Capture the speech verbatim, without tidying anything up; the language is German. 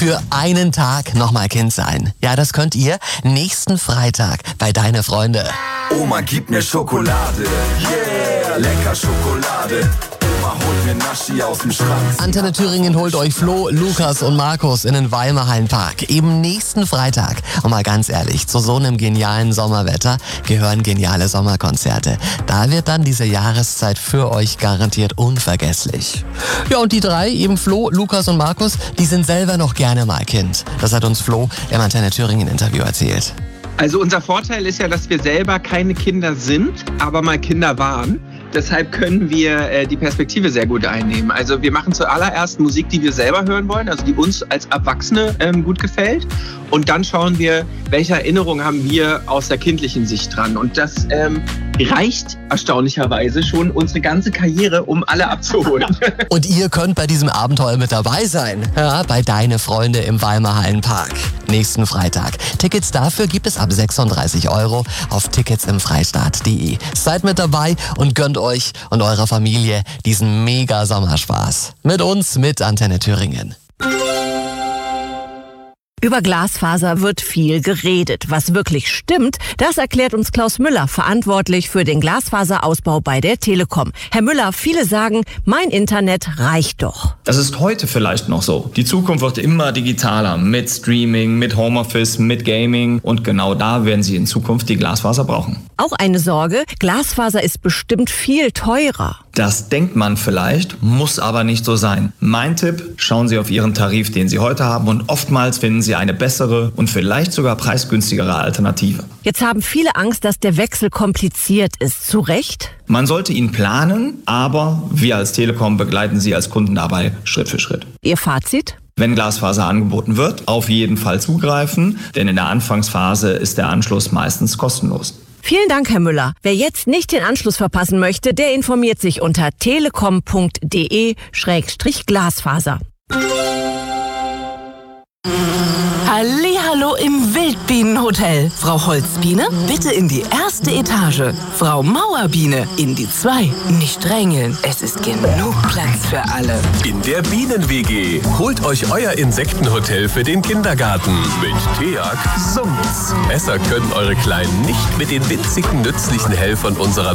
Für einen Tag nochmal Kind sein. Ja, das könnt ihr nächsten Freitag bei Deine Freunde. Oma, gib mir Schokolade. Yeah, lecker Schokolade. Oma, holt mir Naschi aus dem Schrank. Antenne Thüringen holt euch Flo, Lukas und Markus in den Weimar Hallenpark. Eben nächsten Freitag. Und mal ganz ehrlich, zu so einem genialen Sommerwetter gehören geniale Sommerkonzerte. Da wird dann diese Jahreszeit für euch garantiert unvergesslich. Ja, und die drei, eben Flo, Lukas und Markus, die sind selber noch gerne mal Kind. Das hat uns Flo im Antenne Thüringen Interview erzählt. Also unser Vorteil ist ja, dass wir selber keine Kinder sind, aber mal Kinder waren. Deshalb können wir äh, die Perspektive sehr gut einnehmen. Also wir machen zuallererst Musik, die wir selber hören wollen, also die uns als Erwachsene ähm, gut gefällt. Und dann schauen wir, welche Erinnerungen haben wir aus der kindlichen Sicht dran. Und das ähm, reicht erstaunlicherweise schon unsere ganze Karriere, um alle abzuholen. Und ihr könnt bei diesem Abenteuer mit dabei sein. Ja, bei Deine Freunde im Weimar Hallenpark. Nächsten Freitag. Tickets dafür gibt es ab sechsunddreißig Euro auf tickets im freistaat punkt de. Seid mit dabei und gönnt euch und eurer Familie diesen mega Sommerspaß. Mit uns, mit Antenne Thüringen. Über Glasfaser wird viel geredet. Was wirklich stimmt, das erklärt uns Klaus Müller, verantwortlich für den Glasfaserausbau bei der Telekom. Herr Müller, viele sagen, mein Internet reicht doch. Das ist heute vielleicht noch so. Die Zukunft wird immer digitaler, mit Streaming, mit Homeoffice, mit Gaming. Und genau da werden Sie in Zukunft die Glasfaser brauchen. Auch eine Sorge, Glasfaser ist bestimmt viel teurer. Das denkt man vielleicht, muss aber nicht so sein. Mein Tipp, schauen Sie auf Ihren Tarif, den Sie heute haben, und oftmals finden Sie eine bessere und vielleicht sogar preisgünstigere Alternative. Jetzt haben viele Angst, dass der Wechsel kompliziert ist. Zu Recht? Man sollte ihn planen, aber wir als Telekom begleiten Sie als Kunden dabei Schritt für Schritt. Ihr Fazit? Wenn Glasfaser angeboten wird, auf jeden Fall zugreifen, denn in der Anfangsphase ist der Anschluss meistens kostenlos. Vielen Dank, Herr Müller. Wer jetzt nicht den Anschluss verpassen möchte, der informiert sich unter telekom punkt de Schrägstrich Glasfaser. Hallihallo im Wildbienenhotel. Frau Holzbiene, bitte in die erste Etage. Frau Mauerbiene, in die zwei. Nicht drängeln, es ist genug Platz für alle. In der Bienen-W G holt euch euer Insektenhotel für den Kindergarten. Mit TEAG summt's. Besser können eure Kleinen nicht mit den winzigen nützlichen Helfern unserer